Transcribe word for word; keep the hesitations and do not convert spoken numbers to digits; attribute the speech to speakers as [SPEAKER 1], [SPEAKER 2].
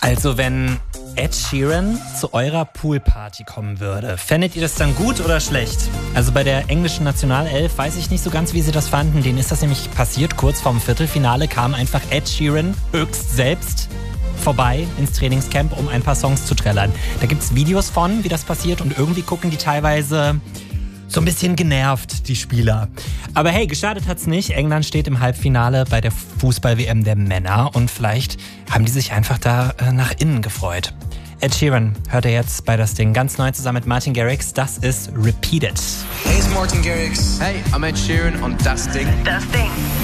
[SPEAKER 1] Also wenn Ed Sheeran zu eurer Poolparty kommen würde, fändet ihr das dann gut oder schlecht? Also bei der englischen Nationalelf weiß ich nicht so ganz, wie sie das fanden. Denen ist das nämlich passiert. Kurz vorm Viertelfinale kam einfach Ed Sheeran höchst selbst vorbei ins Trainingscamp, um ein paar Songs zu trällern. Da gibt's Videos von, wie das passiert, und irgendwie gucken die teilweise so ein bisschen genervt, die Spieler. Aber hey, geschadet hat's nicht. England steht im Halbfinale bei der Fußball-W M der Männer und vielleicht haben die sich einfach da äh, nach innen gefreut. Ed Sheeran hört er jetzt bei das Ding ganz neu zusammen mit Martin Garrix. Das ist Repeat It.
[SPEAKER 2] Hey, it's Martin Garrix.
[SPEAKER 3] Hey, I'm Ed Sheeran und das Ding.
[SPEAKER 4] Das Ding.